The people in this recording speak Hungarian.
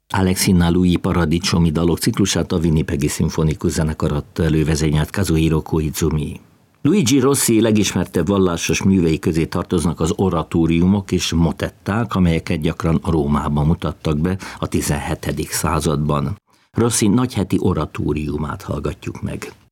Alexina Louis paradicsomi dalok ciklusát a Winnipegi Szimfonikus Zenekar adta elő, vezényelt Kazuhiro Koizumi. Luigi Rossi legismertebb vallásos művei közé tartoznak az oratóriumok és motetták, amelyeket gyakran Rómában mutattak be a 17. században. Rossi nagyheti oratóriumát hallgatjuk meg.